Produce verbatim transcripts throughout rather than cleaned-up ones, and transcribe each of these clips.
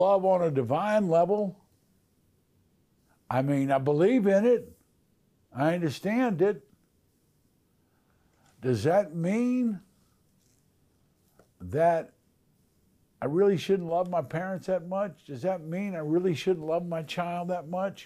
Love on a divine level, I mean, I believe in it. I understand it. Does that mean that I really shouldn't love my parents that much? Does that mean I really shouldn't love my child that much?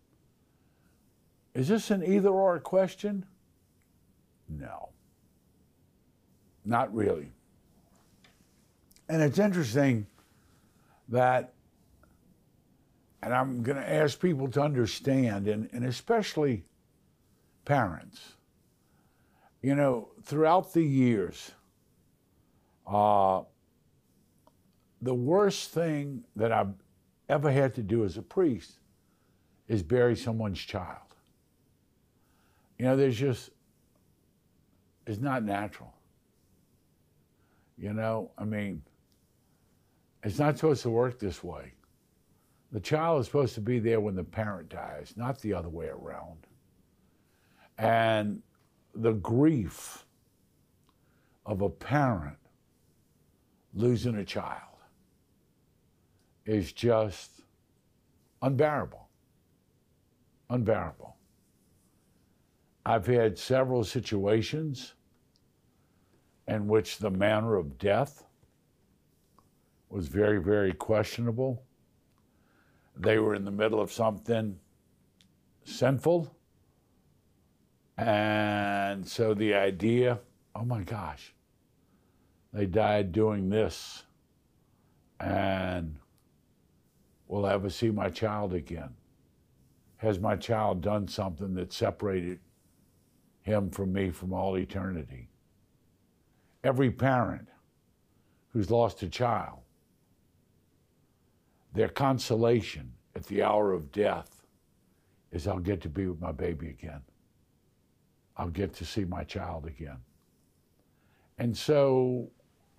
Is this an either-or question? No. Not really. And it's interesting that, and I'm going to ask people to understand, and, and especially parents, you know, throughout the years, uh, the worst thing that I've ever had to do as a priest is bury someone's child. You know, there's just, it's not natural. You know, I mean, it's not supposed to work this way. The child is supposed to be there when the parent dies, not the other way around. And the grief of a parent losing a child is just unbearable, unbearable. I've had several situations in which the manner of death was very, very questionable. They were in the middle of something sinful. And so the idea, oh my gosh, they died doing this, and will I ever see my child again? Has my child done something that separated him from me from all eternity? Every parent who's lost a child, their consolation at the hour of death is, I'll get to be with my baby again. I'll get to see my child again. And so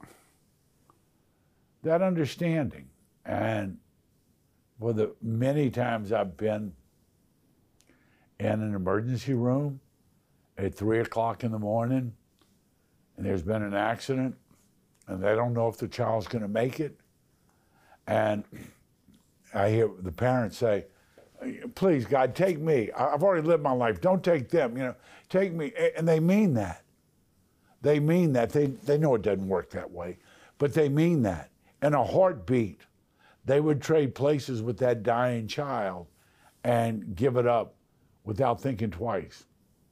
that understanding, and for the many times I've been in an emergency room at three o'clock in the morning, and there's been an accident, and they don't know if the child's going to make it, and I hear the parents say, please, God, take me. I've already lived my life. Don't take them. You know, take me. And they mean that. They mean that. They, they know it doesn't work that way, but they mean that. In a heartbeat, they would trade places with that dying child and give it up without thinking twice.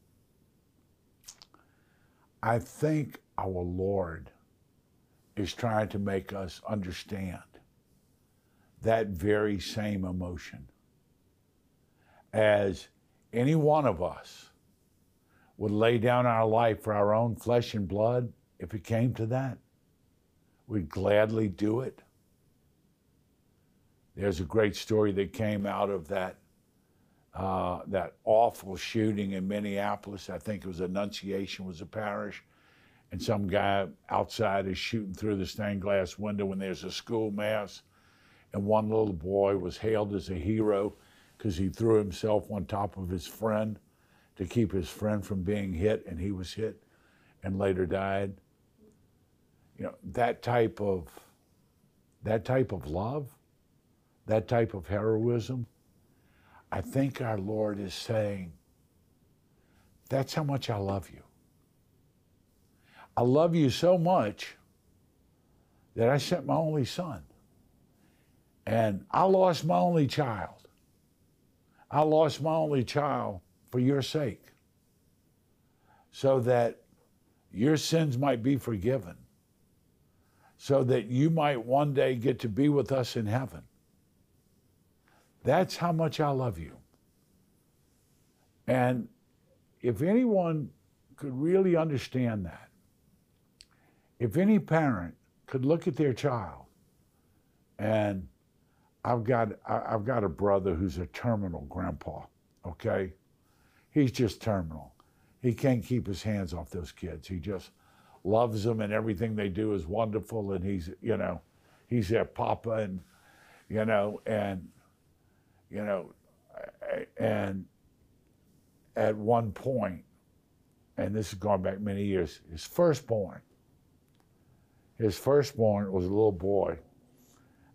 I think our Lord is trying to make us understand that very same emotion. As any one of us would lay down our life for our own flesh and blood, if it came to that, we'd gladly do it. There's a great story that came out of that, uh, that awful shooting in Minneapolis. I think it was Annunciation was a parish, and some guy outside is shooting through the stained glass window when there's a school mass, and one little boy was hailed as a hero because he threw himself on top of his friend to keep his friend from being hit, and he was hit and later died. You know, that type of, that type of love, that type of heroism, I think our Lord is saying, that's how much I love you. I love you so much that I sent my only son. And I lost my only child. I lost my only child for your sake, so that your sins might be forgiven, so that you might one day get to be with us in heaven. That's how much I love you. And if anyone could really understand that, if any parent could look at their child, and I've got, I've got a brother who's a terminal grandpa, okay? He's just terminal. He can't keep his hands off those kids. He just loves them, and everything they do is wonderful, and he's, you know, he's their papa, and, you know, and, you know, and at one point, and this is going back many years, his firstborn, his firstborn was a little boy,